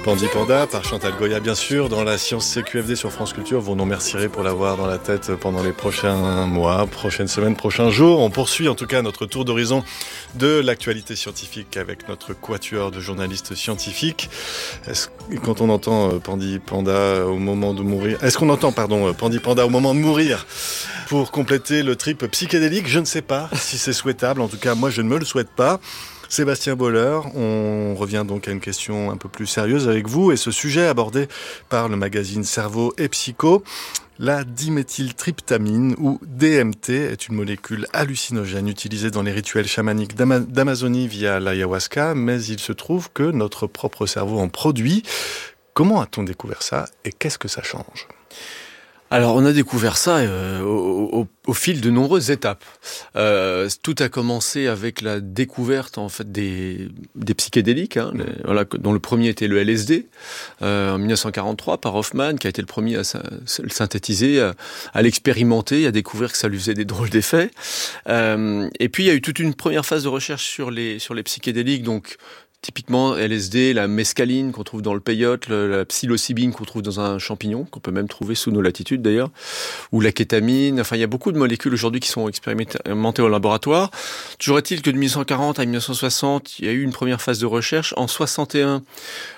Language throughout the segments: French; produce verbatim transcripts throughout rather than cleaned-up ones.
Pandi Panda, par Chantal Goya bien sûr, dans la Science C Q F D sur France Culture. Vous nous remercierez pour l'avoir dans la tête pendant les prochains mois, prochaines semaines, prochains jours. On poursuit en tout cas notre tour d'horizon de l'actualité scientifique avec notre quatuor de journalistes scientifiques. Est-ce, quand on entend Pandi Panda au moment de mourir, est-ce qu'on entend pardon Pandi Panda au moment de mourir pour compléter le trip psychédélique? Je ne sais pas si c'est souhaitable. En tout cas, moi, je ne me le souhaite pas. Sébastien Boller, on revient donc à une question un peu plus sérieuse avec vous et ce sujet abordé par le magazine Cerveau et Psycho. La diméthyltryptamine ou D M T est une molécule hallucinogène utilisée dans les rituels chamaniques d'Ama- d'Amazonie via l'ayahuasca, mais il se trouve que notre propre cerveau en produit. Comment a-t-on découvert ça et qu'est-ce que ça change ? Alors, on a découvert ça euh, au, au, au fil de nombreuses étapes. Euh, tout a commencé avec la découverte en fait des, des psychédéliques, hein, les, voilà, dont le premier était le L S D euh, en dix-neuf cent quarante-trois par Hoffman, qui a été le premier à le synthétiser, à, à l'expérimenter, à découvrir que ça lui faisait des drôles d'effets. Euh, et puis, il y a eu toute une première phase de recherche sur les sur les psychédéliques, donc. Typiquement, L S D, la mescaline qu'on trouve dans le peyote, le, la psilocybine qu'on trouve dans un champignon, qu'on peut même trouver sous nos latitudes d'ailleurs, ou la kétamine. Enfin, il y a beaucoup de molécules aujourd'hui qui sont expérimentées au laboratoire. Toujours est-il que de dix-neuf cent quarante à dix-neuf cent soixante, il y a eu une première phase de recherche. En soixante et un,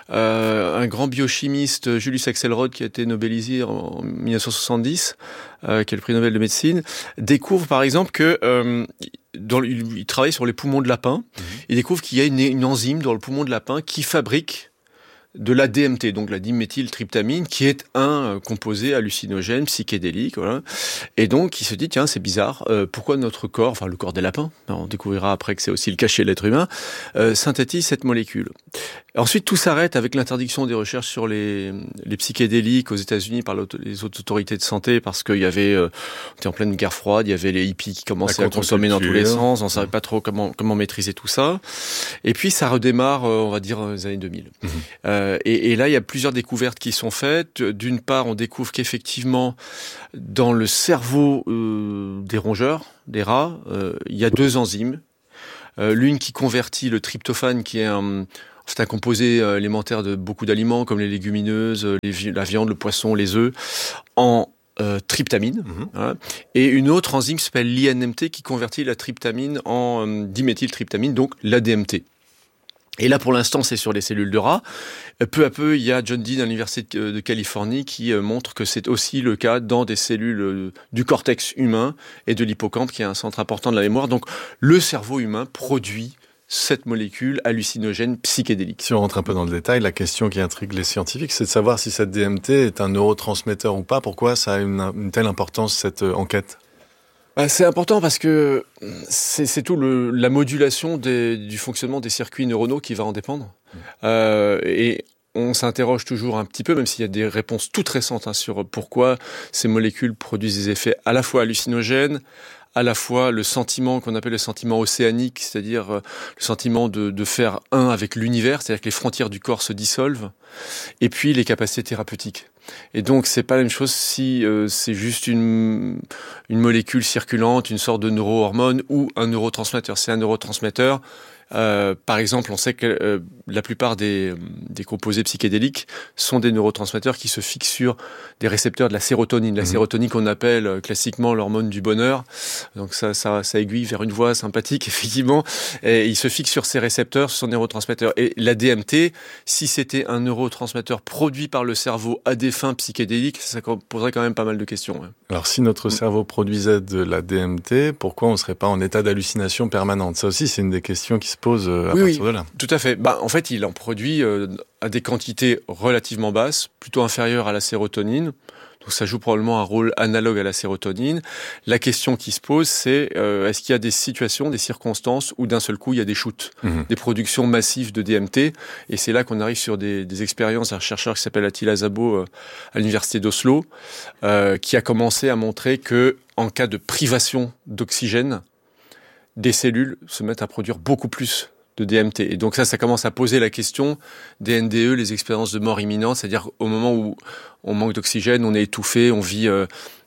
euh, un grand biochimiste, Julius Axelrod, qui a été nobelisé en dix-neuf cent soixante-dix, euh, qui est le prix Nobel de médecine, découvre par exemple que... Euh, Dans, il, il travaille sur les poumons de lapin. Mmh. Il découvre qu'il y a une, une enzyme dans le poumon de lapin qui fabrique de la D M T, donc la diméthyltryptamine, qui est un composé hallucinogène, psychédélique, voilà. Et donc, il se dit, tiens, c'est bizarre, euh, pourquoi notre corps, enfin le corps des lapins, on découvrira après que c'est aussi le cas chez l'être humain, euh, synthétise cette molécule. Ensuite, tout s'arrête avec l'interdiction des recherches sur les, les psychédéliques aux États-Unis par les autres autorités de santé, parce qu'il y avait, euh, on était en pleine guerre froide, il y avait les hippies qui commençaient à consommer dans tous les sens, on savait pas trop comment comment maîtriser tout ça. Et puis ça redémarre, euh, on va dire, dans les années deux mille. Mmh. Euh, et, et là, il y a plusieurs découvertes qui sont faites. D'une part, on découvre qu'effectivement, dans le cerveau euh, des rongeurs, des rats, euh, il y a deux enzymes. Euh, l'une qui convertit le tryptophane, qui est un C'est un composé euh, élémentaire de beaucoup d'aliments, comme les légumineuses, les, la viande, le poisson, les œufs, en euh, tryptamine. Mmh. Hein, et une autre enzyme qui s'appelle l'I N M T, qui convertit la tryptamine en euh, diméthyltryptamine, donc la D M T. Et là, pour l'instant, c'est sur les cellules de rats. Peu à peu, il y a John Dean à l'Université de Californie qui montre que c'est aussi le cas dans des cellules du cortex humain et de l'hippocampe, qui est un centre important de la mémoire. Donc, le cerveau humain produit cette molécule hallucinogène psychédélique. Si on rentre un peu dans le détail, la question qui intrigue les scientifiques, c'est de savoir si cette D M T est un neurotransmetteur ou pas. Pourquoi ça a une, une telle importance, cette enquête ? Bah, c'est important parce que c'est, c'est tout le, la modulation des, du fonctionnement des circuits neuronaux qui va en dépendre. Mmh. Euh, et on s'interroge toujours un petit peu, même s'il y a des réponses toutes récentes hein, sur pourquoi ces molécules produisent des effets à la fois hallucinogènes, à la fois le sentiment qu'on appelle le sentiment océanique, c'est-à-dire euh, le sentiment de, de faire un avec l'univers, c'est-à-dire que les frontières du corps se dissolvent, et puis les capacités thérapeutiques. Et donc, c'est pas la même chose si euh, c'est juste une, une molécule circulante, une sorte de neurohormone ou un neurotransmetteur. C'est un neurotransmetteur. Euh, par exemple, on sait que euh, la plupart des, des composés psychédéliques sont des neurotransmetteurs qui se fixent sur des récepteurs de la sérotonine. La mmh. sérotonine qu'on appelle euh, classiquement l'hormone du bonheur. Donc ça, ça, ça aiguille vers une voie sympathique, effectivement. Et il se fixe sur ces récepteurs, sur ces neurotransmetteurs. Et la D M T, si c'était un neurotransmetteur produit par le cerveau à des fins psychédéliques, ça poserait quand même pas mal de questions. Ouais. Alors, si notre mmh. cerveau produisait de la D M T, pourquoi on ne serait pas en état d'hallucination permanente ? Ça aussi, c'est une des questions qui se pose à oui, partir oui, de là. Tout à fait. Bah, en fait, il en produit euh, à des quantités relativement basses, plutôt inférieures à la sérotonine. Donc ça joue probablement un rôle analogue à la sérotonine. La question qui se pose, c'est euh, est-ce qu'il y a des situations, des circonstances où d'un seul coup, il y a des shoots, mmh. des productions massives de D M T. Et c'est là qu'on arrive sur des, des expériences d'un chercheur qui s'appelle Attila Szabo euh, à l'université d'Oslo, euh, qui a commencé à montrer que en cas de privation d'oxygène, des cellules se mettent à produire beaucoup plus de D M T. Et donc ça, ça commence à poser la question des N D E, les expériences de mort imminente, c'est-à-dire au moment où on manque d'oxygène, on est étouffé, on vit euh,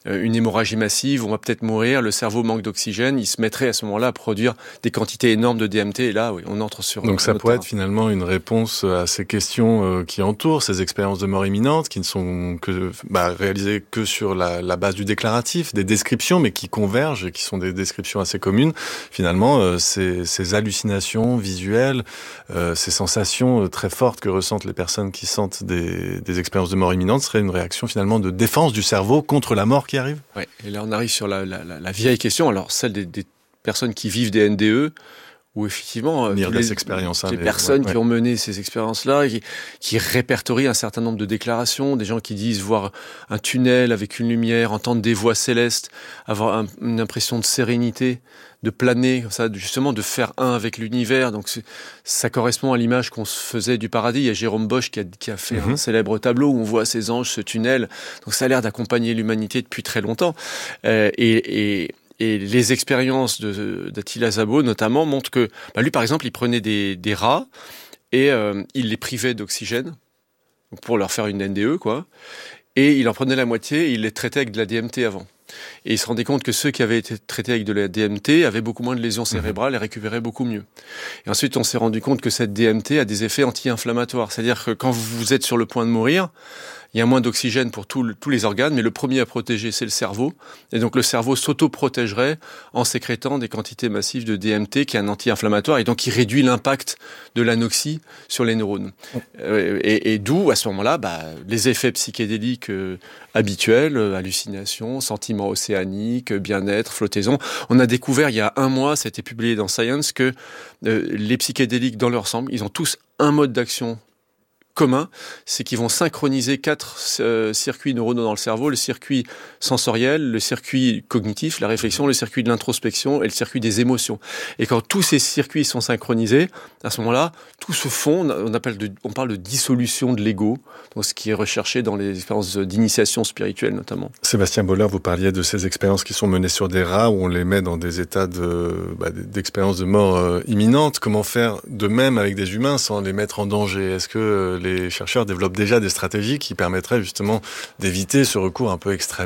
une hémorragie massive, on va peut-être mourir, le cerveau manque d'oxygène, il se mettrait à ce moment-là à produire des quantités énormes de D M T, et là, oui, on entre sur... Donc ça pourrait être finalement une réponse à ces questions qui entourent ces expériences de mort imminente, qui ne sont que bah, réalisées que sur la, la base du déclaratif, des descriptions, mais qui convergent, et qui sont des descriptions assez communes. Finalement, euh, ces, ces hallucinations visuelles, euh, ces sensations très fortes que ressentent les personnes qui sentent des, des expériences de mort imminente seraient une réaction finalement de défense du cerveau contre la mort qui arrive. Ouais. Et là, on arrive sur la, la, la, la vieille question, alors celle des, des personnes qui vivent des N D E, où effectivement, les, les, expériences, hein, les les personnes ouais, qui ouais. ont mené ces expériences-là, qui, qui répertorient un certain nombre de déclarations, des gens qui disent voir un tunnel avec une lumière, entendre des voix célestes, avoir un, une impression de sérénité, de planer, comme ça, justement de faire un avec l'univers. Donc ça correspond à l'image qu'on se faisait du paradis. Il y a Jérôme Bosch qui a, qui a fait mm-hmm. un célèbre tableau où on voit ces anges, ce tunnel. Donc ça a l'air d'accompagner l'humanité depuis très longtemps. Euh, et, et Et les expériences de, d'Attila Szabo, notamment, montrent que, bah lui, par exemple, il prenait des, des rats et euh, il les privait d'oxygène pour leur faire une N D E, quoi. Et il en prenait la moitié et il les traitait avec de la D M T avant. Et il se rendait compte que ceux qui avaient été traités avec de la D M T avaient beaucoup moins de lésions cérébrales et récupéraient beaucoup mieux. Et ensuite, on s'est rendu compte que cette D M T a des effets anti-inflammatoires. C'est-à-dire que quand vous êtes sur le point de mourir, il y a moins d'oxygène pour tout le, tous les organes, mais le premier à protéger, c'est le cerveau. Et donc, le cerveau s'auto-protégerait en sécrétant des quantités massives de D M T, qui est un anti-inflammatoire, et donc, il réduit l'impact de l'anoxie sur les neurones. Euh, et, et d'où, à ce moment-là, bah, les effets psychédéliques euh, habituels, euh, hallucinations, sentiments océaniques, bien-être, flottaison. On a découvert, il y a un mois, ça a été publié dans Science, que euh, les psychédéliques, dans leur ensemble, ils ont tous un mode d'action commun, c'est qu'ils vont synchroniser quatre euh, circuits neuronaux dans le cerveau, le circuit sensoriel, le circuit cognitif, la réflexion, le circuit de l'introspection et le circuit des émotions. Et quand tous ces circuits sont synchronisés, à ce moment-là, tout se fond, on, appelle de, on parle de dissolution de l'ego, donc ce qui est recherché dans les expériences d'initiation spirituelle notamment. Sébastien Boller, vous parliez de ces expériences qui sont menées sur des rats, où on les met dans des états de, bah, d'expérience de mort euh, imminente. Comment faire de même avec des humains sans les mettre en danger ? Est-ce que euh, les chercheurs développent déjà des stratégies qui permettraient justement d'éviter ce recours un peu extrême ?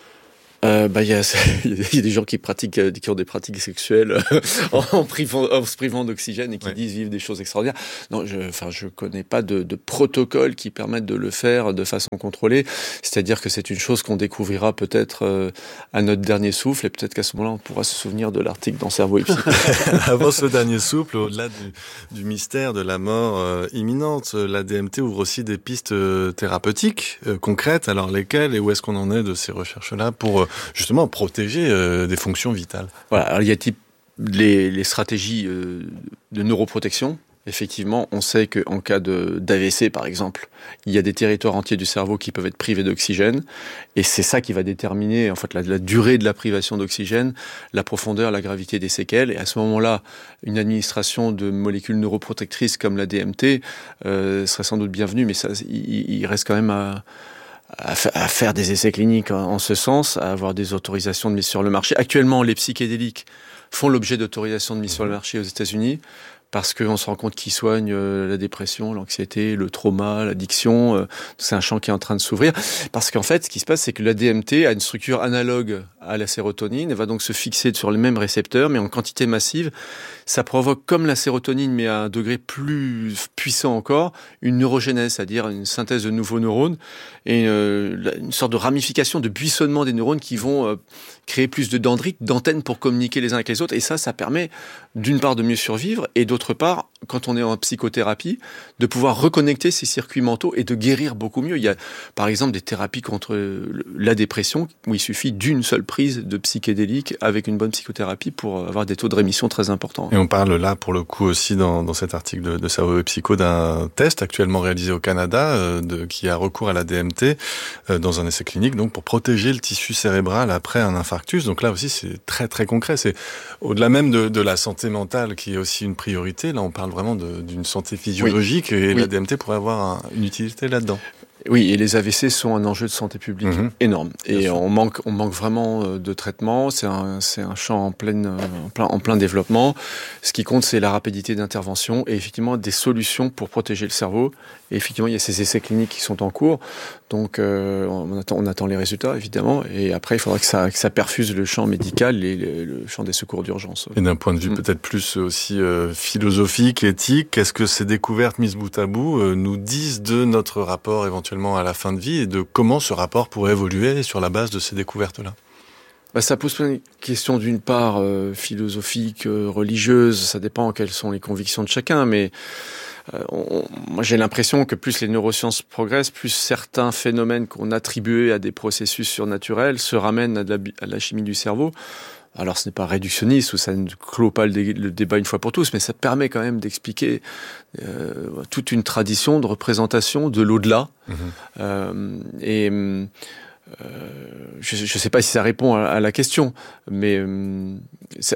Euh, bah, il y a, il y a des gens qui pratiquent, qui ont des pratiques sexuelles en, en, privant, en se privant d'oxygène et qui ouais. disent vivre des choses extraordinaires. Non, je, enfin, je connais pas de, de protocole qui permettent de le faire de façon contrôlée. C'est-à-dire que c'est une chose qu'on découvrira peut-être euh, à notre dernier souffle, et peut-être qu'à ce moment-là, on pourra se souvenir de l'article dans Cerveau et Psy. Avant ce dernier souffle, au-delà du, du mystère de la mort euh, imminente, la D M T ouvre aussi des pistes euh, thérapeutiques euh, concrètes. Alors lesquelles et où est-ce qu'on en est de ces recherches-là pour euh, justement protéger euh, des fonctions vitales? Voilà, alors il y a type les, les stratégies euh, de neuroprotection. Effectivement, on sait qu'en cas de, d'A V C, par exemple, il y a des territoires entiers du cerveau qui peuvent être privés d'oxygène, et c'est ça qui va déterminer en fait la, la durée de la privation d'oxygène, la profondeur, la gravité des séquelles. Et à ce moment-là, une administration de molécules neuroprotectrices comme la D M T euh, serait sans doute bienvenue, mais ça, il, il reste quand même à à faire des essais cliniques en ce sens, à avoir des autorisations de mise sur le marché. Actuellement, les psychédéliques font l'objet d'autorisations de mise sur le marché aux États-Unis, parce qu'on se rend compte qu'ils soignent la dépression, l'anxiété, le trauma, l'addiction. C'est un champ qui est en train de s'ouvrir. Parce qu'en fait, ce qui se passe, c'est que la D M T a une structure analogue à la sérotonine. Elle va donc se fixer sur les mêmes récepteurs, mais en quantité massive. Ça provoque, comme la sérotonine, mais à un degré plus puissant encore, une neurogénèse, c'est-à-dire une synthèse de nouveaux neurones et une, une sorte de ramification, de buissonnement des neurones qui vont créer plus de dendrites, d'antennes pour communiquer les uns avec les autres. Et ça, ça permet d'une part de mieux survivre et d'autre part, quand on est en psychothérapie, de pouvoir reconnecter ces circuits mentaux et de guérir beaucoup mieux. Il y a par exemple des thérapies contre la dépression où il suffit d'une seule prise de psychédélique avec une bonne psychothérapie pour avoir des taux de rémission très importants. Et on parle là pour le coup aussi dans, dans cet article de, de Cerveau et Psycho d'un test actuellement réalisé au Canada euh, de, qui a recours à la D M T euh, dans un essai clinique donc pour protéger le tissu cérébral après un infarctus. Donc là aussi c'est très très concret. C'est au-delà même de, de la santé mentale qui est aussi une priorité. Là on parle vraiment de, d'une santé physiologique oui. et oui. la D M T pourrait avoir un, une utilité là-dedans. Oui, et les A V C sont un enjeu de santé publique mmh. énorme. Et on manque, on manque vraiment de traitement. C'est un, c'est un champ en, pleine, en, plein, en plein développement. Ce qui compte, c'est la rapidité d'intervention et effectivement des solutions pour protéger le cerveau. Et effectivement, il y a ces essais cliniques qui sont en cours. Donc, euh, on, attend, on attend les résultats, évidemment. Et après, il faudra que ça, que ça perfuse le champ médical et le, le champ des secours d'urgence. Et d'un point de vue mmh. peut-être plus aussi euh, philosophique, éthique, qu'est-ce que ces découvertes mises bout à bout euh, nous disent de notre rapport éventuellement à la fin de vie et de comment ce rapport pourrait évoluer sur la base de ces découvertes-là? Bah, ça pose plein de questions, d'une part euh, philosophiques, euh, religieuses, ça dépend quelles sont les convictions de chacun, mais euh, on, moi j'ai l'impression que plus les neurosciences progressent, plus certains phénomènes qu'on attribuait à des processus surnaturels se ramènent à de la, à de la chimie du cerveau. Alors ce n'est pas réductionniste ou ça ne clôt pas le, dé, le débat une fois pour tous, mais ça permet quand même d'expliquer euh, toute une tradition de représentation de l'au-delà. Mmh. Euh, et euh, je ne sais pas si ça répond à, à la question, mais euh, ça,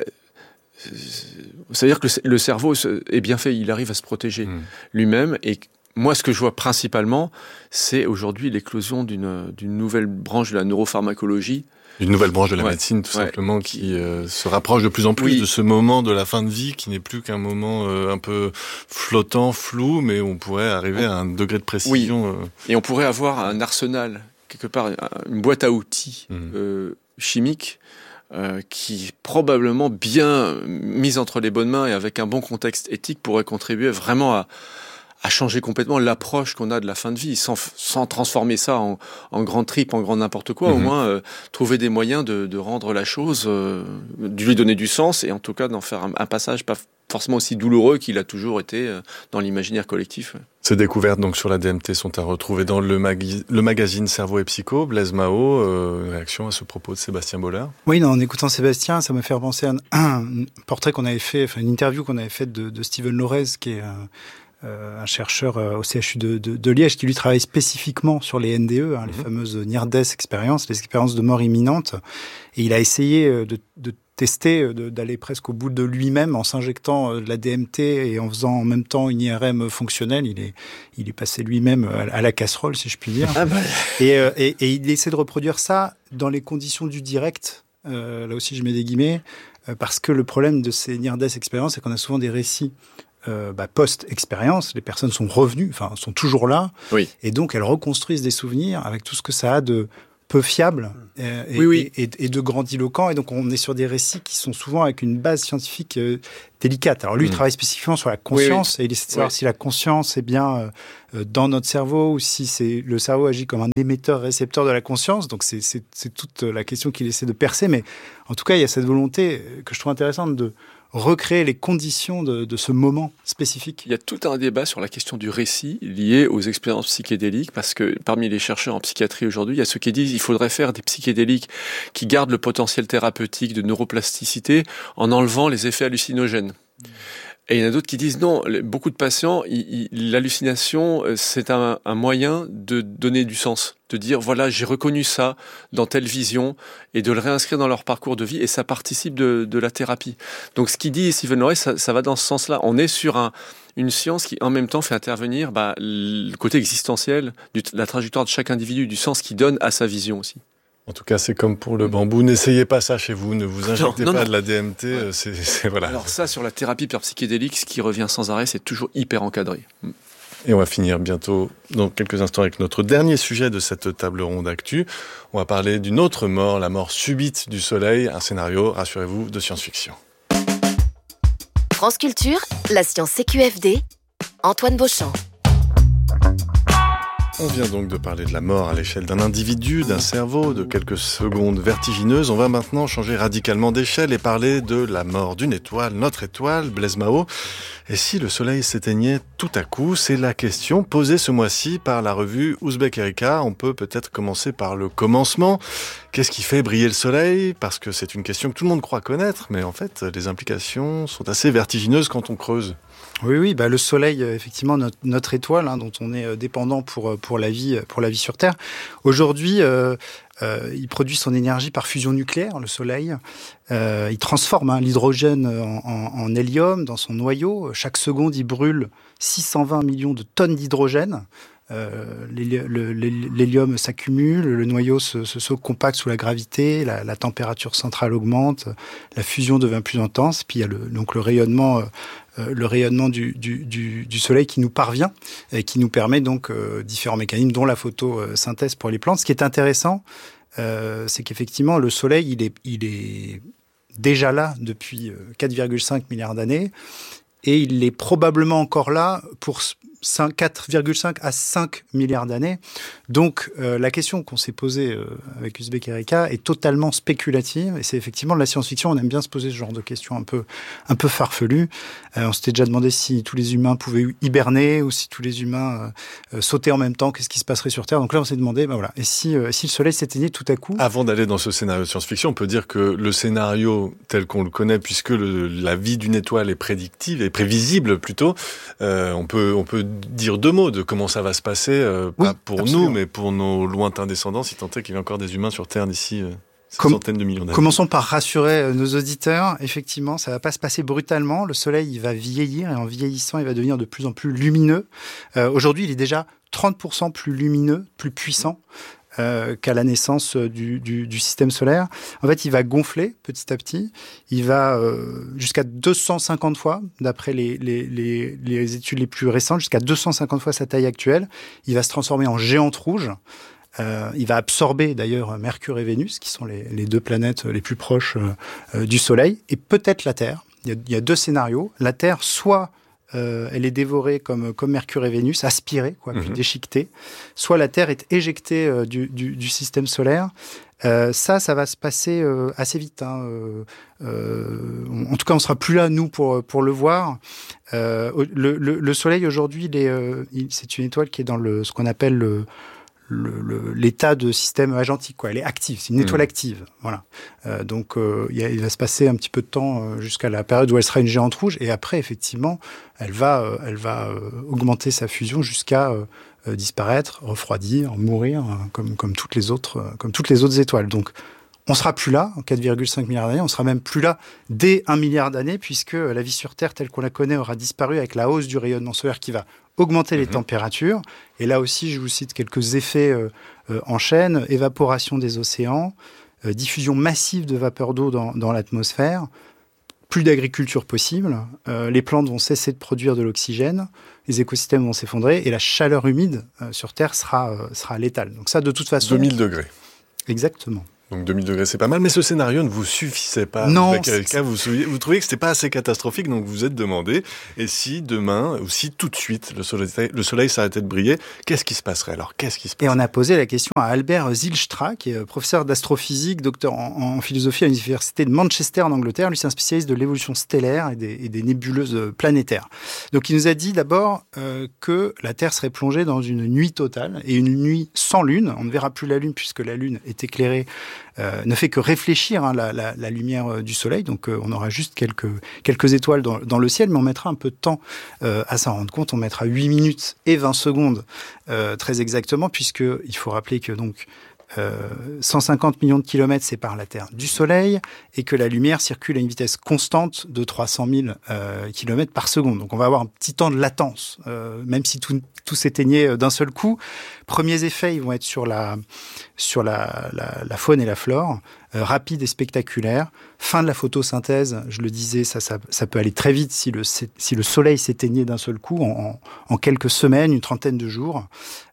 ça veut dire que le, le cerveau est bien fait, il arrive à se protéger mmh. lui-même. Et moi, ce que je vois principalement, c'est aujourd'hui l'éclosion d'une, d'une nouvelle branche de la neuropharmacologie. Une nouvelle branche de la ouais, médecine, tout ouais, simplement, qui, qui euh, se rapproche de plus en plus oui. de ce moment de la fin de vie, qui n'est plus qu'un moment euh, un peu flottant, flou, mais on pourrait arriver à un degré de précision. Oui. Euh... Et on pourrait avoir un arsenal, quelque part, une boîte à outils mmh. euh, chimiques, euh, qui, probablement bien mise entre les bonnes mains et avec un bon contexte éthique, pourrait contribuer vraiment à à changer complètement l'approche qu'on a de la fin de vie, sans, sans transformer ça en, en grand trip, en grand n'importe quoi, mmh. au moins euh, trouver des moyens de, de rendre la chose, euh, de lui donner du sens, et en tout cas d'en faire un, un passage pas forcément aussi douloureux qu'il a toujours été euh, dans l'imaginaire collectif. Ces découvertes donc sur la D M T sont à retrouver dans le, magui- le magazine Cerveau et Psycho. Blaise Mao, euh, réaction à ce propos de Sébastien Bollard? Oui, non, en écoutant Sébastien, ça m'a fait repenser à un, un portrait qu'on avait fait, enfin une interview qu'on avait faite de, de Steven Lorez, qui est un Euh, un chercheur euh, au C H U de, de, de Liège qui lui travaille spécifiquement sur les N D E, hein, mmh. les fameuses near-death expériences, les expériences de mort imminente. Et il a essayé de, de tester, de, d'aller presque au bout de lui-même en s'injectant de la D M T et en faisant en même temps une I R M fonctionnelle. Il est, il est passé lui-même à la casserole, si je puis dire. Ah bah. et, euh, et, et il essaie de reproduire ça dans les conditions du direct. Euh, là aussi, je mets des guillemets, euh, parce que le problème de ces near-death expériences, c'est qu'on a souvent des récits Euh, bah, post-expérience, les personnes sont revenues, enfin sont toujours là, oui. et donc elles reconstruisent des souvenirs avec tout ce que ça a de peu fiable euh, et, oui, oui. Et, et, et de grandiloquent, et donc on est sur des récits qui sont souvent avec une base scientifique euh, délicate. Alors lui, mmh. il travaille spécifiquement sur la conscience, oui, oui. et il essaie de savoir oui. si la conscience est bien euh, dans notre cerveau, ou si c'est, le cerveau agit comme un émetteur-récepteur de la conscience, donc c'est, c'est, c'est toute la question qu'il essaie de percer, mais en tout cas, il y a cette volonté que je trouve intéressante de recréer les conditions de, de ce moment spécifique. Il y a tout un débat sur la question du récit lié aux expériences psychédéliques, parce que parmi les chercheurs en psychiatrie aujourd'hui, il y a ceux qui disent qu'il faudrait faire des psychédéliques qui gardent le potentiel thérapeutique de neuroplasticité en enlevant les effets hallucinogènes. Mmh. Et il y en a d'autres qui disent non, beaucoup de patients, il, il, l'hallucination, c'est un, un moyen de donner du sens, de dire voilà, j'ai reconnu ça dans telle vision, et de le réinscrire dans leur parcours de vie, et ça participe de, de la thérapie. Donc ce qu'il dit Steven Lorez, ça, ça va dans ce sens-là. On est sur un, une science qui en même temps fait intervenir bah, le côté existentiel, du, la trajectoire de chaque individu, du sens qu'il donne à sa vision aussi. En tout cas, c'est comme pour le bambou. N'essayez pas ça chez vous. Ne vous injectez non, non, pas non. de la D M T. Ouais. C'est, c'est, voilà. Alors ça, sur la thérapie par psychédélique, ce qui revient sans arrêt, c'est toujours hyper encadré. Et on va finir bientôt, dans quelques instants, avec notre dernier sujet de cette table ronde actu. On va parler d'une autre mort, la mort subite du soleil. Un scénario, rassurez-vous, de science-fiction. France Culture, la science C Q F D, Antoine Beauchamp. On vient donc de parler de la mort à l'échelle d'un individu, d'un cerveau, de quelques secondes vertigineuses. On va maintenant changer radicalement d'échelle et parler de la mort d'une étoile, notre étoile, Blaise Mao. Et si le soleil s'éteignait tout à coup? C'est la question posée ce mois-ci par la revue Ouzbek Erika. On peut peut-être commencer par le commencement. Qu'est-ce qui fait briller le soleil? Parce que c'est une question que tout le monde croit connaître, mais en fait, les implications sont assez vertigineuses quand on creuse. Oui, oui, bah le Soleil, effectivement, notre, notre étoile, hein, dont on est dépendant pour pour la vie, pour la vie sur Terre. Aujourd'hui, euh, euh, il produit son énergie par fusion nucléaire, le Soleil. Euh, il transforme hein, l'hydrogène en, en, en hélium dans son noyau. Chaque seconde, il brûle six cent vingt millions de tonnes d'hydrogène. euh, l'hélium s'accumule, le noyau se, se, se compacte sous la gravité, la, la température centrale augmente, la fusion devient plus intense, puis il y a le, donc le rayonnement, euh, le rayonnement du, du, du, du soleil qui nous parvient et qui nous permet donc euh, différents mécanismes, dont la photosynthèse pour les plantes. Ce qui est intéressant, euh, c'est qu'effectivement le soleil, il est, il est déjà là depuis quatre virgule cinq milliards d'années, et il est probablement encore là pour quatre virgule cinq à cinq milliards d'années. Donc, euh, la question qu'on s'est posée euh, avec Uzbek Erika est totalement spéculative. Et c'est effectivement de la science-fiction. On aime bien se poser ce genre de questions un peu, un peu farfelues. Euh, on s'était déjà demandé si tous les humains pouvaient hiberner ou si tous les humains euh, sautaient en même temps. Qu'est-ce qui se passerait sur Terre? Donc là, on s'est demandé, ben voilà, et si, euh, si le Soleil s'éteignait tout à coup? Avant d'aller dans ce scénario de science-fiction, on peut dire que le scénario tel qu'on le connaît, puisque le, la vie d'une étoile est prédictive et prévisible plutôt, euh, on peut, on peut dire deux mots de comment ça va se passer, euh, oui, pas pour absolument. nous, mais pour nos lointains descendants, si tant est qu'il y a encore des humains sur Terre d'ici euh, Com- centaines de millions d'années. Commençons par rassurer euh, nos auditeurs. Effectivement, ça va pas se passer brutalement. Le Soleil, il va vieillir, et en vieillissant, il va devenir de plus en plus lumineux. Euh, aujourd'hui, il est déjà trente pour cent plus lumineux, plus puissant Euh, qu'à la naissance du, du, du système solaire. En fait, il va gonfler petit à petit. Il va euh, jusqu'à deux cent cinquante fois, d'après les, les, les, les études les plus récentes, jusqu'à deux cent cinquante fois sa taille actuelle. Il va se transformer en géante rouge. Euh, il va absorber d'ailleurs Mercure et Vénus, qui sont les, les deux planètes les plus proches euh, du Soleil, et peut-être la Terre. Il y a, il y a deux scénarios. La Terre, soit Euh, elle est dévorée comme, comme Mercure et Vénus, aspirée, quoi, puis Mmh. déchiquetée. Soit la Terre est éjectée euh, du, du, du système solaire. Euh, ça, ça va se passer euh, assez vite. Hein. Euh, euh, en tout cas, on ne sera plus là, nous, pour, pour le voir. Euh, le, le, le Soleil, aujourd'hui, il est, euh, il, c'est une étoile qui est dans le, ce qu'on appelle le... Le, le, l'état de système agentique, quoi. Elle est active, c'est une étoile mmh. active, voilà. Euh, donc euh, il, y a, il va se passer un petit peu de temps euh, jusqu'à la période où elle sera une géante rouge, et après effectivement, elle va, euh, elle va euh, augmenter sa fusion jusqu'à euh, euh, disparaître, refroidir, mourir, euh, comme comme toutes les autres, euh, comme toutes les autres étoiles. Donc on sera plus là en quatre virgule cinq milliards d'années, on sera même plus là dès un milliard d'années, puisque la vie sur Terre telle qu'on la connaît aura disparu avec la hausse du rayonnement solaire qui va augmenter les mmh. températures. Et là aussi, je vous cite quelques effets euh, euh, en chaîne. Évaporation des océans, euh, diffusion massive de vapeur d'eau dans, dans l'atmosphère, plus d'agriculture possible, euh, les plantes vont cesser de produire de l'oxygène, les écosystèmes vont s'effondrer, et la chaleur humide euh, sur Terre sera, euh, sera létale. Donc ça, de toute façon... deux mille degrés. Exactement. Donc deux mille degrés, c'est pas mal, mais ce scénario ne vous suffisait pas. Non. Erika, vous, vous trouviez que c'était pas assez catastrophique, donc vous vous êtes demandé, et si demain, ou si tout de suite, le soleil, le soleil s'arrêtait de briller, qu'est-ce qui se passerait alors? Qu'est-ce qui se passerait? Et on a posé la question à Albert Zylstra, qui est professeur d'astrophysique, docteur en, en philosophie à l'université de Manchester en Angleterre. Lui, c'est un spécialiste de l'évolution stellaire et des, et des nébuleuses planétaires. Donc il nous a dit d'abord euh, que la Terre serait plongée dans une nuit totale, et une nuit sans lune. On ne verra plus la lune, puisque la lune est éclairée Euh, ne fait que réfléchir hein, la, la, la lumière euh, du soleil. Donc euh, on aura juste quelques, quelques étoiles dans, dans le ciel, mais on mettra un peu de temps euh, à s'en rendre compte. On mettra huit minutes et vingt secondes euh, très exactement, puisqu'il faut rappeler que donc Euh, cent cinquante millions de kilomètres séparent la Terre du Soleil, et que la lumière circule à une vitesse constante de trois cent mille euh, kilomètres par seconde. Donc on va avoir un petit temps de latence, euh, même si tout, tout s'éteignait d'un seul coup. Premiers effets, ils vont être sur la, sur la, la, la faune et la flore, euh, rapide et spectaculaire. Fin de la photosynthèse, je le disais, ça, ça, ça peut aller très vite si le, si le Soleil s'éteignait d'un seul coup, en, en quelques semaines, une trentaine de jours.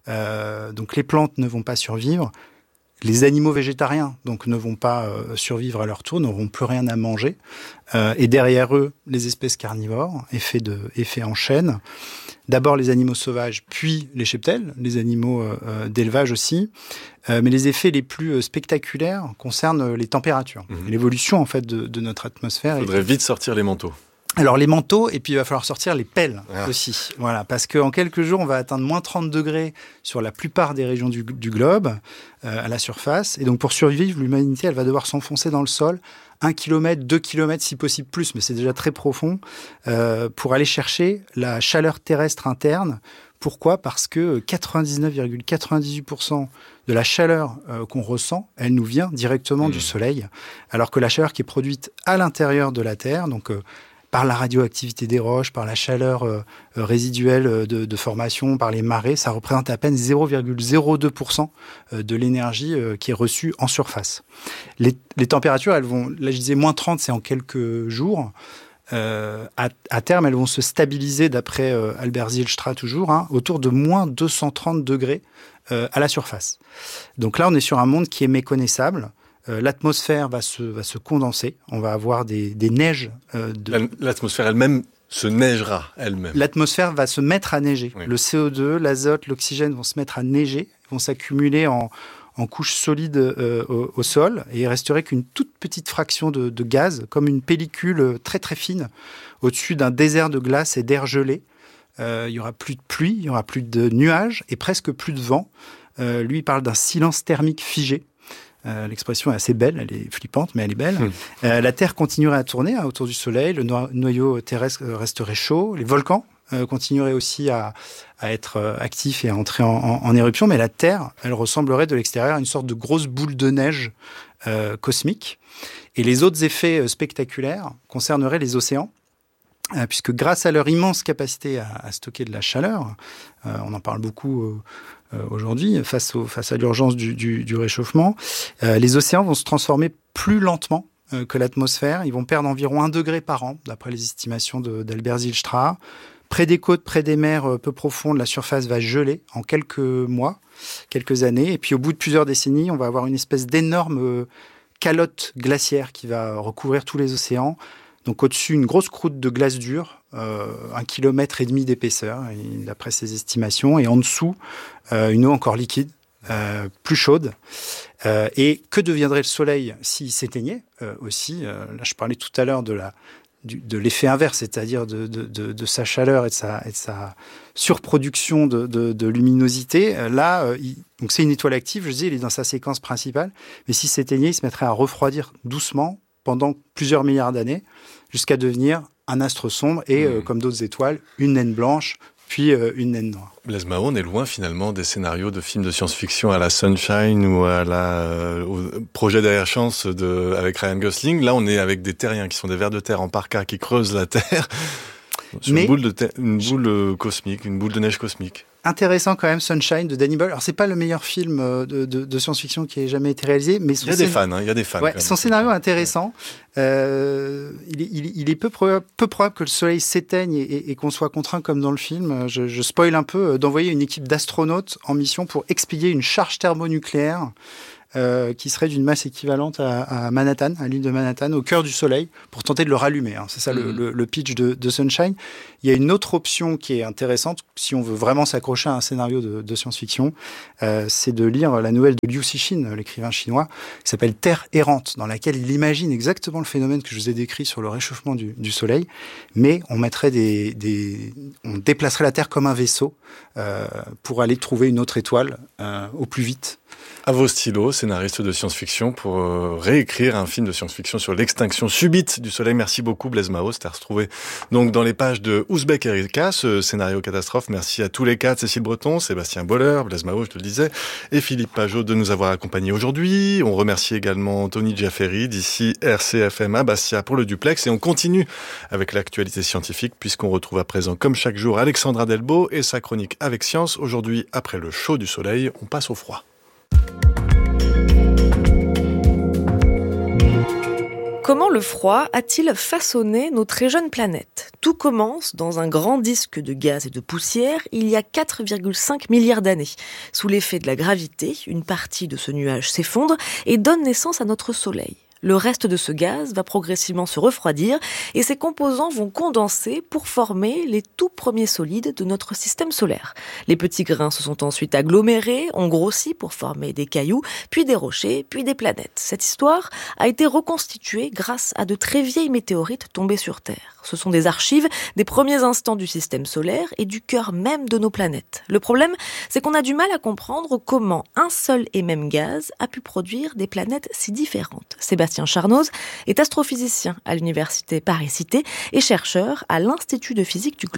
Euh, donc les plantes ne vont pas survivre. Les animaux végétariens donc ne vont pas euh, survivre à leur tour, n'auront plus rien à manger. Euh, et derrière eux, les espèces carnivores, effet, de, effet en chaîne. D'abord les animaux sauvages, puis les cheptels, les animaux euh, d'élevage aussi. Euh, mais les effets les plus spectaculaires concernent les températures. Mmh. Et l'évolution en fait de, de notre atmosphère. Il faudrait vite sortir les manteaux. Alors les manteaux, et puis il va falloir sortir les pelles ah. aussi. Voilà, parce qu'en quelques jours, on va atteindre moins trente degrés sur la plupart des régions du, du globe, euh, à la surface. Et donc pour survivre, l'humanité, elle va devoir s'enfoncer dans le sol, un kilomètre, deux kilomètres, si possible plus, mais c'est déjà très profond, euh, pour aller chercher la chaleur terrestre interne. Pourquoi ? Parce que quatre-vingt-dix-neuf virgule quatre-vingt-dix-huit pour cent de la chaleur euh, qu'on ressent, elle nous vient directement mmh. du Soleil, alors que la chaleur qui est produite à l'intérieur de la Terre, donc... Euh, par la radioactivité des roches, par la chaleur euh, résiduelle de, de formation, par les marées, ça représente à peine zéro virgule zéro deux pour cent de l'énergie euh, qui est reçue en surface. Les, les températures, elles vont, là je disais moins trente, c'est en quelques jours. Euh, à, à terme, elles vont se stabiliser, d'après euh, Albert Zijlstra toujours, hein, autour de moins deux cent trente degrés euh, à la surface. Donc là, on est sur un monde qui est méconnaissable. Euh, l'atmosphère va se, va se condenser. On va avoir des, des neiges. Euh, de... L'atmosphère elle-même se neigera elle-même. L'atmosphère va se mettre à neiger. Oui. Le C O deux, l'azote, l'oxygène vont se mettre à neiger, vont s'accumuler en... en couche solide euh, au, au sol, et il resterait qu'une toute petite fraction de, de gaz, comme une pellicule très très fine, au-dessus d'un désert de glace et d'air gelé. Euh, il y aura plus de pluie, il y aura plus de nuages et presque plus de vent. Euh, lui, il parle d'un silence thermique figé. Euh, l'expression est assez belle, elle est flippante, mais elle est belle. Mmh. Euh, la Terre continuerait à tourner hein, autour du Soleil, le no- noyau terrestre resterait chaud, les volcans euh, continueraient aussi à, à être euh, actifs et à entrer en, en, en éruption, mais la Terre, elle ressemblerait de l'extérieur à une sorte de grosse boule de neige euh, cosmique. Et les autres effets euh, spectaculaires concerneraient les océans, euh, puisque grâce à leur immense capacité à, à stocker de la chaleur, euh, on en parle beaucoup euh, euh, aujourd'hui, face, au, face à l'urgence du, du, du réchauffement, euh, les océans vont se transformer plus lentement euh, que l'atmosphère. Ils vont perdre environ un degré par an, d'après les estimations de, d'Albert Zijlstra. Près des côtes, près des mers peu profondes, la surface va geler en quelques mois, quelques années. Et puis, au bout de plusieurs décennies, on va avoir une espèce d'énorme calotte glaciaire qui va recouvrir tous les océans. Donc, au-dessus, une grosse croûte de glace dure, euh, un kilomètre et demi d'épaisseur, d'après ces estimations. Et en dessous, euh, une eau encore liquide, euh, plus chaude. Euh, et que deviendrait le Soleil s'il s'éteignait euh, aussi euh, Là, je parlais tout à l'heure de la... Du, de l'effet inverse, c'est-à-dire de, de, de, de sa chaleur et de sa, et de sa surproduction de, de, de luminosité. Là, euh, il, donc c'est une étoile active, je disais, il est dans sa séquence principale, mais s'il s'éteignait, il se mettrait à refroidir doucement pendant plusieurs milliards d'années, jusqu'à devenir un astre sombre et, mmh. euh, comme d'autres étoiles, une naine blanche, puis euh, une naine noire. Blaise Mahaut, on est loin finalement des scénarios de films de science-fiction à la Sunshine ou à la, euh, au projet derrière chance de, avec Ryan Gosling. Là, on est avec des terriens qui sont des vers de terre en parka qui creusent la Terre sur Mais, une boule, de ter- une boule je... cosmique, une boule de neige cosmique. Intéressant quand même, Sunshine de Danny Boyle. Alors c'est pas le meilleur film de, de, de science-fiction qui ait jamais été réalisé, mais son il y a des fans, hein, il y a des fans. Ouais, son scénario est intéressant. Euh, il, est, il, il est peu probable, peu probable que le Soleil s'éteigne et, et, et qu'on soit contraint, comme dans le film. Je, je spoil un peu, d'envoyer une équipe d'astronautes en mission pour expédier une charge thermonucléaire. Euh, qui serait d'une masse équivalente à, à Manhattan, à l'île de Manhattan, au cœur du Soleil, pour tenter de le rallumer. Hein. C'est ça mmh. le, le, le pitch de, de Sunshine. Il y a une autre option qui est intéressante, si on veut vraiment s'accrocher à un scénario de, de science-fiction, euh, c'est de lire la nouvelle de Liu Cixin, l'écrivain chinois, qui s'appelle Terre errante, dans laquelle il imagine exactement le phénomène que je vous ai décrit sur le réchauffement du, du Soleil, mais on mettrait des, des, on déplacerait la Terre comme un vaisseau euh, pour aller trouver une autre étoile euh, au plus vite. À vos stylos, scénariste de science-fiction, pour euh, réécrire un film de science-fiction sur l'extinction subite du Soleil. Merci beaucoup, Blaise Mahaut. C'était à retrouver donc dans les pages de Ouzbek Erika, ce scénario catastrophe. Merci à tous les quatre, Cécile Breton, Sébastien Boller, Blaise Mahaut, je te le disais, et Philippe Pajot de nous avoir accompagnés aujourd'hui. On remercie également Tony Giafferi d'ici R C F M à Bastia pour le duplex. Et on continue avec l'actualité scientifique, puisqu'on retrouve à présent, comme chaque jour, Alexandra Delbo et sa chronique Avec Science. Aujourd'hui, après le chaud du Soleil, on passe au froid. Comment le froid a-t-il façonné nos très jeunes planètes ? Tout commence dans un grand disque de gaz et de poussière il y a quatre virgule cinq milliards d'années. Sous l'effet de la gravité, une partie de ce nuage s'effondre et donne naissance à notre Soleil. Le reste de ce gaz va progressivement se refroidir et ses composants vont condenser pour former les tout premiers solides de notre système solaire. Les petits grains se sont ensuite agglomérés, ont grossi pour former des cailloux, puis des rochers, puis des planètes. Cette histoire a été reconstituée grâce à de très vieilles météorites tombées sur Terre. Ce sont des archives des premiers instants du système solaire et du cœur même de nos planètes. Le problème, c'est qu'on a du mal à comprendre comment un seul et même gaz a pu produire des planètes si différentes. Sébastien Charnoz est astrophysicien à l'université Paris-Cité et chercheur à l'Institut de physique du globe.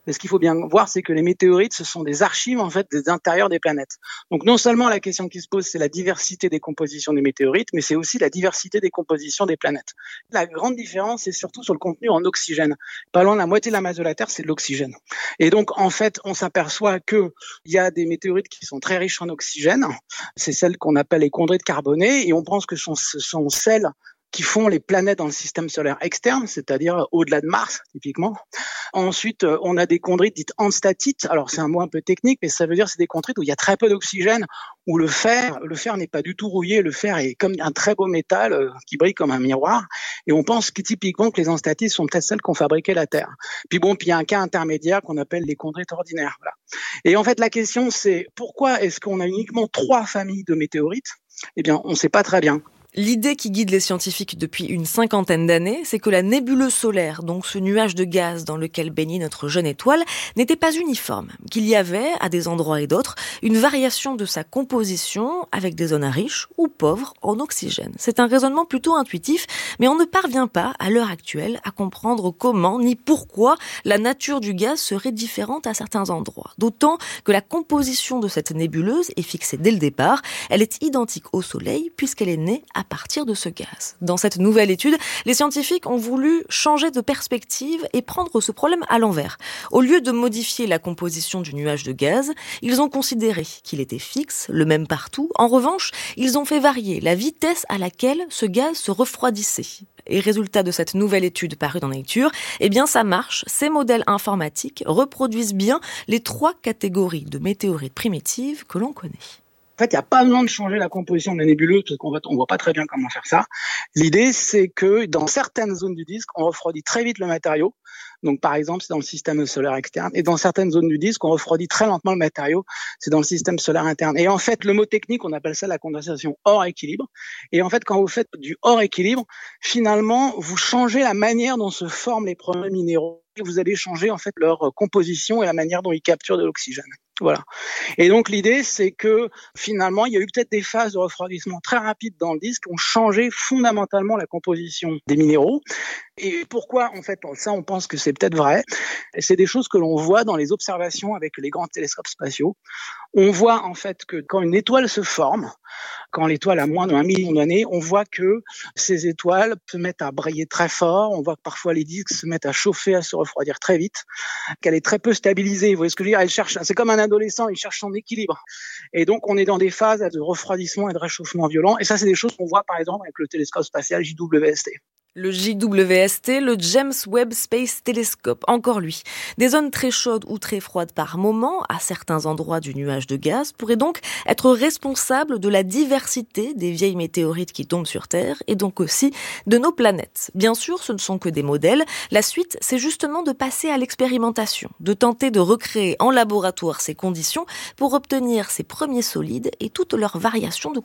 Mais ce qu'il faut bien voir, c'est que les météorites, ce sont des archives en fait des intérieurs des planètes. Donc non seulement la question qui se pose, c'est la diversité des compositions des météorites, mais c'est aussi la diversité des compositions des planètes. La grande différence, c'est surtout sur le contenu en oxygène. Pas loin de la moitié de la masse de la Terre, c'est de l'oxygène. Et donc en fait, on s'aperçoit que il y a des météorites qui sont très riches en oxygène. C'est celles qu'on appelle les chondrites carbonées, et on pense que ce sont celles qui font les planètes dans le système solaire externe, c'est-à-dire au-delà de Mars, typiquement. Ensuite, on a des chondrites dites enstatites. Alors, c'est un mot un peu technique, mais ça veut dire que c'est des chondrites où il y a très peu d'oxygène, où le fer, le fer n'est pas du tout rouillé, le fer est comme un très beau métal euh, qui brille comme un miroir. Et on pense que, typiquement que les enstatites sont peut-être celles qui ont fabriqué la Terre. Puis bon, puis il y a un cas intermédiaire qu'on appelle les chondrites ordinaires. Voilà. Et en fait, la question, c'est pourquoi est-ce qu'on a uniquement trois familles de météorites ? Eh bien, on ne sait pas très bien. L'idée qui guide les scientifiques depuis une cinquantaine d'années, c'est que la nébuleuse solaire, donc ce nuage de gaz dans lequel baignait notre jeune étoile, n'était pas uniforme, qu'il y avait, à des endroits et d'autres, une variation de sa composition avec des zones riches ou pauvres en oxygène. C'est un raisonnement plutôt intuitif, mais on ne parvient pas, à l'heure actuelle, à comprendre comment ni pourquoi la nature du gaz serait différente à certains endroits. D'autant que la composition de cette nébuleuse est fixée dès le départ, elle est identique au Soleil puisqu'elle est née à partir de ce gaz. Dans cette nouvelle étude, les scientifiques ont voulu changer de perspective et prendre ce problème à l'envers. Au lieu de modifier la composition du nuage de gaz, ils ont considéré qu'il était fixe, le même partout. En revanche, ils ont fait varier la vitesse à laquelle ce gaz se refroidissait. Et résultat de cette nouvelle étude parue dans Nature, eh bien ça marche. Ces modèles informatiques reproduisent bien les trois catégories de météorites primitives que l'on connaît. En fait, il n'y a pas besoin de changer la composition de la nébuleuse parce qu'on ne voit pas très bien comment faire ça. L'idée, c'est que dans certaines zones du disque, on refroidit très vite le matériau. Donc, par exemple, c'est dans le système solaire externe. Et dans certaines zones du disque, on refroidit très lentement le matériau. C'est dans le système solaire interne. Et en fait, le mot technique, on appelle ça la condensation hors équilibre. Et en fait, quand vous faites du hors équilibre, finalement, vous changez la manière dont se forment les premiers minéraux. Vous allez changer en fait leur composition et la manière dont ils capturent de l'oxygène. Voilà. Et donc l'idée, c'est que finalement, il y a eu peut-être des phases de refroidissement très rapides dans le disque qui ont changé fondamentalement la composition des minéraux. Et pourquoi, en fait, ça, on pense que c'est peut-être vrai. Et c'est des choses que l'on voit dans les observations avec les grands télescopes spatiaux. On voit en fait que quand une étoile se forme, quand l'étoile a moins d'un million d'années, on voit que ces étoiles se mettent à briller très fort. On voit que parfois les disques se mettent à chauffer, à se refroidir très vite, qu'elle est très peu stabilisée. Vous voyez ce que je veux dire ? Elle cherche, c'est comme un adolescent, il cherche son équilibre. Et donc, on est dans des phases de refroidissement et de réchauffement violent. Et ça, c'est des choses qu'on voit par exemple avec le télescope spatial J W S T. Le J W S T, le James Webb Space Telescope, encore lui. Des zones très chaudes ou très froides par moment, à certains endroits du nuage de gaz, pourraient donc être responsables de la diversité des vieilles météorites qui tombent sur Terre, et donc aussi de nos planètes. Bien sûr, ce ne sont que des modèles. La suite, c'est justement de passer à l'expérimentation, de tenter de recréer en laboratoire ces conditions pour obtenir ces premiers solides et toutes leurs variations de